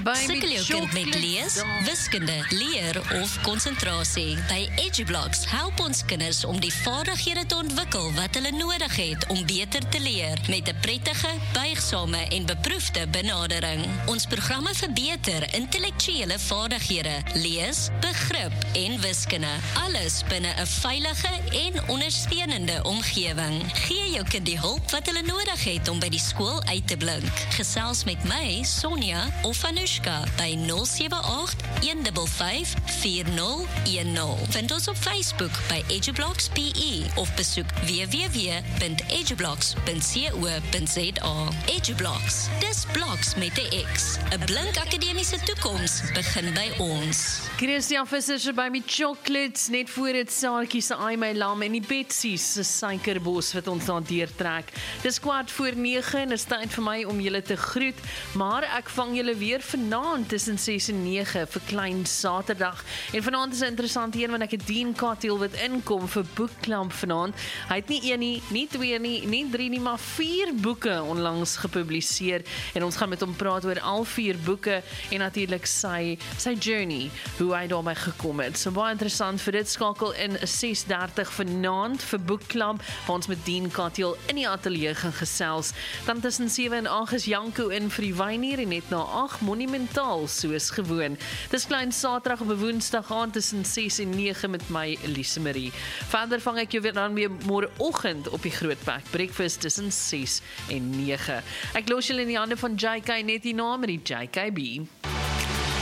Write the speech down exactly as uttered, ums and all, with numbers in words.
Sukkel jou kind met lees, wiskunde, leer of konsentrasie? By EduBlocks help ons kinders om die vaardighede te ontwikkel wat hulle nodig het om beter te leer, met 'n prettige, buigsame en beproefde benadering. Ons programme verbeter intellektuele vaardighede, lees, begrip en wiskunde. Alles binne 'n veilige en ondersteunende omgewing. Gee jou kind die hulp wat hulle nodig het om by die skool uit te blink. Gesels met my, Sonja of Anushka by nul sewe agt, een vyf vyf, vier nul een nul. Vind ons op Facebook by EduBlocks P E of besoek w w w punt edublocks punt co punt za. EduBlocks, dis bloks met 'n X. 'n Blink akademiese toekoms begin by ons. Christian Visser se by my chocolates, net voor dit Saartjie se Ai My Lam en die Betsy's se suikerbos wat ons daar deurtrek. Dis kwart voor nege en is tyd vir my om julle te groet, maar ek vang julle weer vanaand tussen ses en nege vir Klein Saterdag. En vanaand is 'n interessante een want ek het Dean Katiel wat inkom vir boekklamp vanaand. Hy het nie een nie, nie twee nie, nie drie nie, maar vier boeke onlangs gepubliseer en ons gaan met hom praat oor al vier boeke en natuurlik sy sy journey, hoe hy daarby gekom het. So baie interessant vir dit, skakel in ses dertig vanaand vir boekklamp waar ons met Dean Katiel in die ateljee gaan gesels. Dan tussen sewe en agt is Janko in vir die wynier en net na agt monumentaal soos gewoon. Dis Klein Saterdag op 'n Woensdag aand tussen ses en nege met my Elise Marie. Verder vang ek jou weer dan weer môreoggend op die Groot Pack Breakfast tussen ses en nege. Ek los julle in die hande van J K net hierna met die J K B.